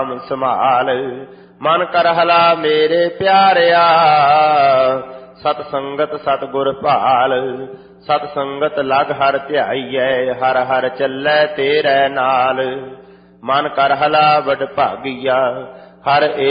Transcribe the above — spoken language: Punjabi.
ਸੰਭਾਲ। ਮਨ ਕਰ ਹਲਾ ਮੇਰੇ ਪਿਆਰਿਆ, ਸਤ ਸੰਗਤ ਸਤਿਗੁਰ ਭਾਲ। ਸਤ ਸੰਗਤ ਲਗ ਹਰ ਧਿਆਈਐ, ਹਰ ਹਰ ਚੱਲੈ ਤੇਰੇ ਨਾਲ। ਮਨ ਕਰ ਹਲਾ ਵਡ ਭਾਗੀਆ, ਹਰ